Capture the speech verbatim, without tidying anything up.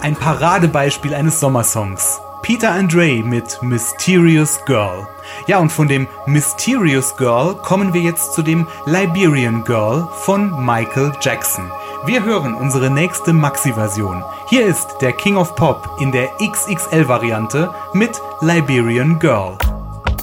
ein Paradebeispiel eines Sommersongs. Peter Andre mit Mysterious Girl. Ja, und von dem Mysterious Girl kommen wir jetzt zu dem Liberian Girl von Michael Jackson. Wir hören unsere nächste Maxi-Version. Hier ist der King of Pop in der X X L-Variante mit Liberian Girl.